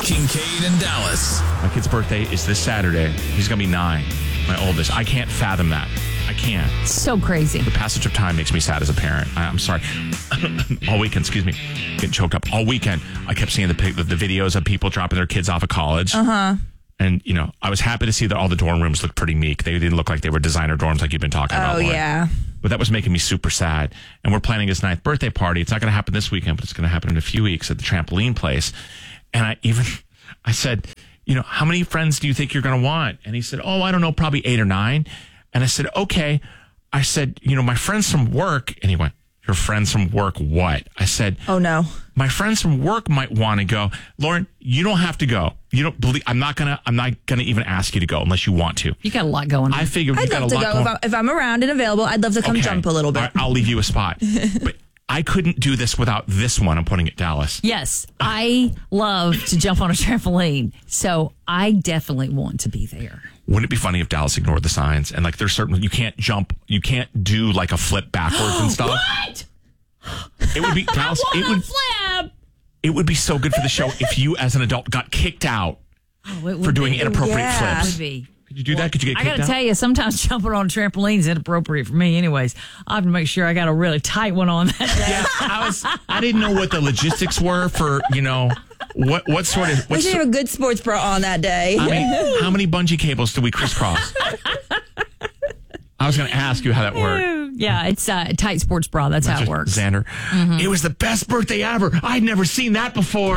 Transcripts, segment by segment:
Kincaid and Dallas. My kid's birthday is this Saturday. He's going to be 9, my oldest. I can't fathom that. I can't. So crazy. The passage of time makes me sad as a parent. I'm sorry. All weekend, excuse me, getting choked up. All weekend, I kept seeing the videos of people dropping their kids off of college. And, you know, I was happy to see that all the dorm rooms looked pretty meek. They didn't look like they were designer dorms like you've been talking about. Oh, Lauren. yeah. But that was making me super sad. And we're planning his 9th birthday party. It's not going to happen this weekend, but it's going to happen in a few weeks at the trampoline place. And I said, you know, how many friends do you think you're going to want? And he said, oh, I don't know, probably 8 or 9. And I said, okay. I said, you know, my friends from work. And he went, your friends from work what? I said, oh, no. My friends from work might want to go. Lauren, you don't have to go. You don't believe. I'm not gonna even ask you to go unless you want to. You got a lot going on. I figure I'd love to go if I'm around and available. I'd love to come jump a little bit. All right, I'll leave you a spot. But I couldn't do this without this one. I'm putting it Dallas. Yes, I love to jump on a trampoline, so I definitely want to be there. Wouldn't it be funny if Dallas ignored the signs and like there's certain you can't jump, you can't do like a flip backwards and stuff. What? It would be Dallas. Flip. It would be so good for the show if you, as an adult, got kicked out for doing inappropriate flips. It would be. Could you do that? Could you get kicked out? I got to tell you, sometimes jumping on trampolines is inappropriate for me anyways. I have to make sure I got a really tight one on that day. Yeah, I didn't know what the logistics were for, you know, what sort of... We should have a good sports bra on that day. I mean, how many bungee cables do we crisscross? I was going to ask you how that worked. Yeah, it's a tight sports bra. That's how it works. Xander, It was the best birthday ever. I'd never seen that before.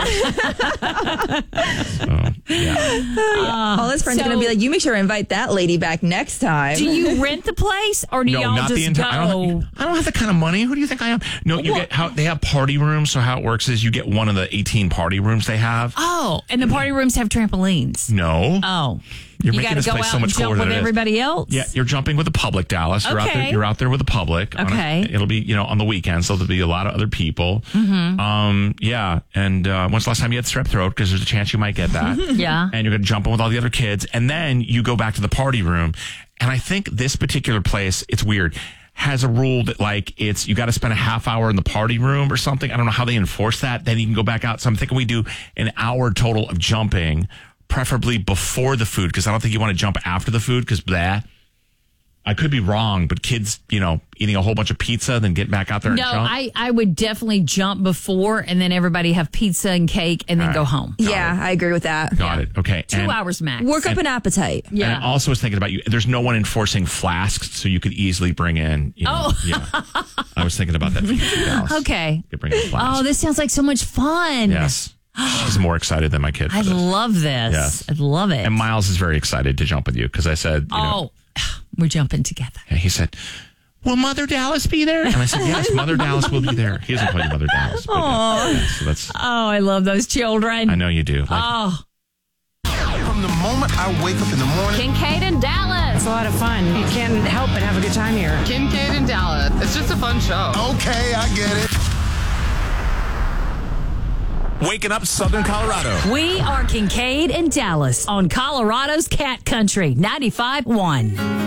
All his friends are going to be like, you make sure to invite that lady back next time. Do you rent the place or do y'all not just the entire. go? I don't have the kind of money. Who do you think I am? No, you get how they have party rooms. So how it works is you get one of the 18 party rooms they have. Oh, and the party rooms have trampolines. No. Oh. You're You making got to this go place out so and much cooler jump with than it is. everybody else? Yeah, you're jumping with the public, Dallas. You're out there. You're out there with the public. Okay. It'll be, you know, on the weekends, so there'll be a lot of other people. Yeah. And when's the last time you had strep throat? Because there's a chance you might get that. Yeah. And you're going to jump in with all the other kids. And then you go back to the party room. And I think this particular place, it's weird, has a rule that like you got to spend a half hour in the party room or something. I don't know how they enforce that. Then you can go back out. So I'm thinking we do an hour total of jumping, preferably before the food, because I don't think you want to jump after the food because blah. I could be wrong, but kids, you know, eating a whole bunch of pizza, then get back out there and jump. No, I would definitely jump before and then everybody have pizza and cake and then go home. Yeah, I agree with that. Got it. Okay. 2 hours max. Work up an appetite. Yeah. And I also was thinking about you. There's no one enforcing flasks, so you could easily bring in. You know, yeah. I was thinking about that for you, Dallas. Okay. You could bring in a flask. Oh, this sounds like so much fun. Yes. She's more excited than my kid. I love this. Yes. I love it. And Miles is very excited to jump with you because I said, you know, we're jumping together. and he said, will Mother Dallas be there? And I said, yes, Mother Dallas will be there. He hasn't played Mother Dallas. But so that's, Oh, I love those children. I know you do. Like, From the moment I wake up in the morning. Kincaid and Dallas. It's a lot of fun. You can't help but have a good time here. Kincaid and Dallas. It's just a fun show. Okay, I get it. Waking up Southern Colorado. We are Kincaid and Dallas on Colorado's Cat Country 95.1.